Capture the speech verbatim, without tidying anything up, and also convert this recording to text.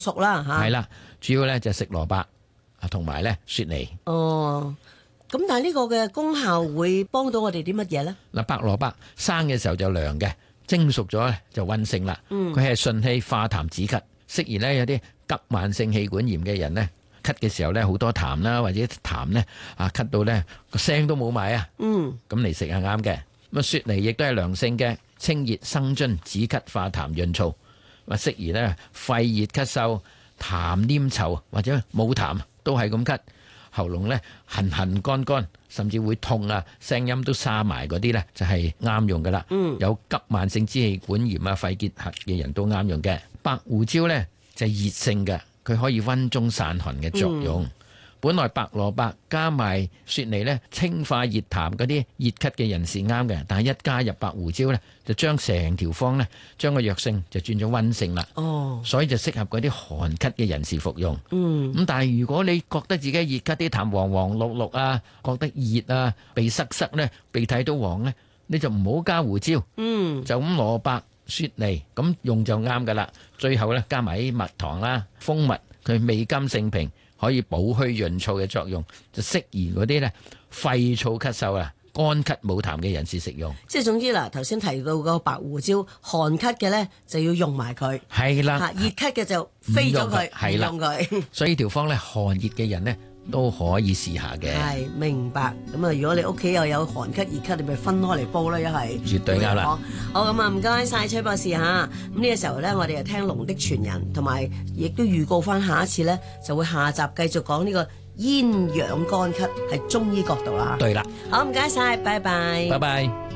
熟啦嚇。 係啦，主要咧就食蘿蔔啊，同埋咧雪梨。 哦，咁但係呢個嘅功效會幫到我哋啲乜嘢咧？ 嗱，白蘿蔔生嘅時候就涼嘅，蒸熟咗咧就溫性啦。佢係順氣化痰止咳，適宜咧有啲急慢性氣管炎嘅人咧，咳嘅時候咧好多痰啦，或者痰咧啊咳到咧個聲都冇埋啊。 嗯， 咁嚟食係啱嘅。咁啊雪梨亦都係涼性嘅，清熱生津、止咳化痰潤燥，話適宜咧肺熱咳嗽、痰黏稠或者冇痰都係咁咳，喉嚨咧痕痕乾乾，甚至會痛啊，聲音都沙埋嗰啲咧就係啱用噶啦。 嗯， 有急慢性支氣管炎啊、肺結核嘅人都啱用嘅。白胡椒咧就係熱性嘅，佢可以溫中散寒嘅作用。嗯，本來白蘿蔔加埋雪梨咧，清化熱痰嗰啲熱咳嘅人士啱嘅，但係一加入白胡椒咧，就將成條方咧，將個藥性就轉咗溫性啦。 哦， 所以就適合嗰啲寒咳嘅人士服用。 嗯， 咁但係如果你覺得自己熱咳啲痰黃黃綠綠啊，覺得熱啊，鼻塞塞咧，鼻涕都黃咧，你就唔好加胡椒。 嗯， 就咁蘿蔔、雪梨咁用就啱噶啦。最後咧加埋啲蜜糖啦、蜂蜜，佢味甘性平。可以補虛潤燥嘅作用，就適宜嗰啲咧肺燥咳嗽啊、乾咳冇痰嘅人士食用。 即係總之嗱，頭先提到個白胡椒，寒咳嘅咧就要用埋佢， 係啦， 嚇熱咳嘅就飛咗佢， 係啦， 用佢。 所以條方咧寒熱嘅人咧都可以試下嘅。 係明白。咁啊，如果你屋企又有寒咳、熱咳，你咪分開嚟煲啦，一係絕對啱啦。 好，咁啊，唔該晒崔博士嚇。咁呢個時候咧，我哋就聽龍的傳人，同埋亦都預告翻下一次咧，就會下集繼續講呢個鴛鴦乾咳，係中醫角度啦。 對啦， 好，唔該晒，拜拜。 拜拜。